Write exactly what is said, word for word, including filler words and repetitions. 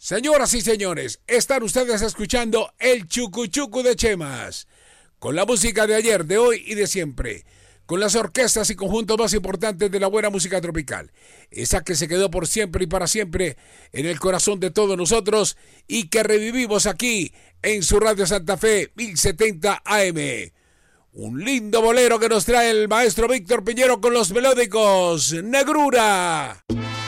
Señoras y señores, están ustedes escuchando el Chucuchucu de Chemas, con la música de ayer, de hoy y de siempre, con las orquestas y conjuntos más importantes de la buena música tropical, esa que se quedó por siempre y para siempre en el corazón de todos nosotros y que revivimos aquí en su Radio Santa Fe mil setenta A M. Un lindo bolero que nos trae el maestro Víctor Piñero con los melódicos Negrura.